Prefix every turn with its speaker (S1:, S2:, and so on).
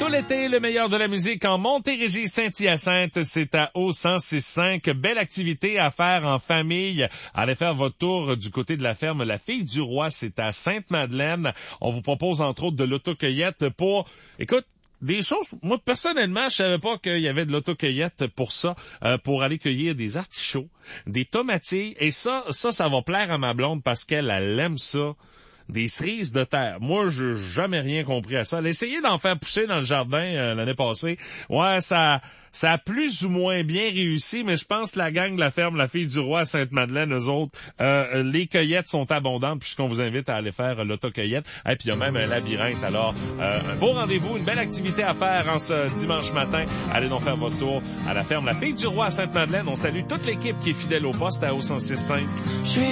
S1: tout l'été, le meilleur de la musique en Montérégie, Saint-Hyacinthe, c'est à O106.5. Belle activité à faire en famille. Allez faire votre tour du côté de la ferme La Fille du Roi, c'est à Sainte-Madeleine. On vous propose entre autres de l'autocueillette pour, écoute, des choses, moi personnellement, je savais pas qu'il y avait de l'autocueillette pour ça, pour aller cueillir des artichauts, des tomatilles, et ça va plaire à ma blonde parce qu'elle aime ça. Des cerises de terre. Moi, j'ai jamais rien compris à ça. Elle a essayé d'en faire pousser dans le jardin l'année passée. Ouais, ça a plus ou moins bien réussi, mais je pense que la gang de la ferme La Fille du Roi à Sainte-Madeleine, eux autres, les cueillettes sont abondantes puisqu'on vous invite à aller faire l'autocueillette. Et puis il y a même un labyrinthe. Alors, un beau rendez-vous, une belle activité à faire en ce dimanche matin. Allez donc faire votre tour à la ferme La Fille du Roi à Sainte-Madeleine. On salue toute l'équipe qui est fidèle au poste à O106.5.